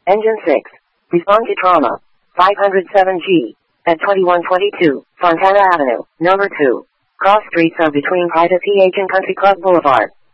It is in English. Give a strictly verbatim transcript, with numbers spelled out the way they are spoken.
Engine six. Respond to trauma. five oh seven G. At twenty-one twenty-two, Fontana Avenue, number two. Cross streets are between Private P H and Country Club Boulevard.